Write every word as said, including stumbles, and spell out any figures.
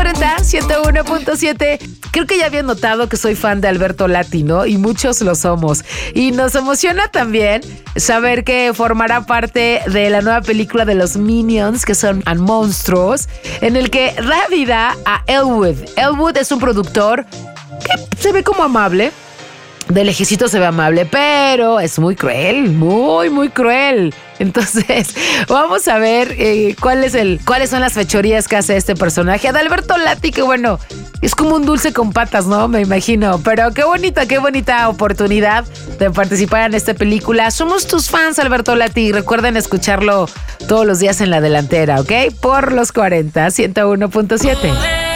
cuarenta, ciento uno punto siete. Creo que ya habían notado que soy fan de Alberto Lati, ¿no? Y muchos lo somos. Y nos emociona también saber que formará parte de la nueva película de los Minions, que son monstruos, en el que da vida a Elwood. Elwood es un productor que se ve como amable. De lejecito se ve amable, pero es muy cruel, muy, muy cruel. Entonces, vamos a ver eh, cuál es el, cuáles son las fechorías que hace este personaje. Adalberto Lati, que bueno, es como un dulce con patas, ¿no? Me imagino. Pero qué bonita, qué bonita oportunidad de participar en esta película. Somos tus fans, Alberto Lati. Recuerden escucharlo todos los días en la delantera, ¿ok? Por los cuarenta, ciento uno punto siete.